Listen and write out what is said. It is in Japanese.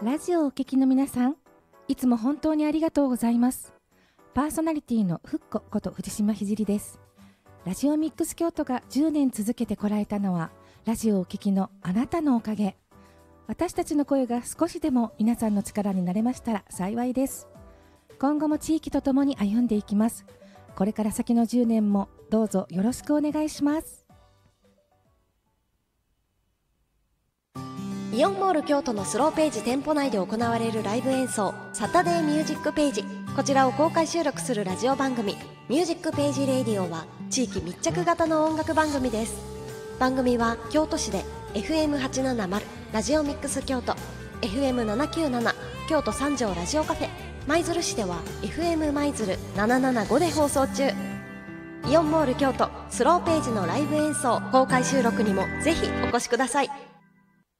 ラジオをお聞きの皆さん、いつも本当にありがとうございます。パーソナリティのふっここと藤島ひじりです。ラジオミックス京都が10年続けてこられたのは、ラジオをお聞きのあなたのおかげ。私たちの声が少しでも皆さんの力になれましたら幸いです。今後も地域とともに歩んでいきます。これから先の10年もどうぞよろしくお願いします。 イオンモール京都のスローページ店舗内で行われるライブ演奏、サタデーミュージックページ。こちらを公開収録するラジオ番組ミュージックページレディオは地域密着型の音楽番組です。番組は京都市で FM870 ラジオミックス京都、 FM797 京都三条ラジオカフェ、舞鶴市では FM 舞鶴775で放送中。イオンモール京都スローページのライブ演奏公開収録にもぜひお越しください。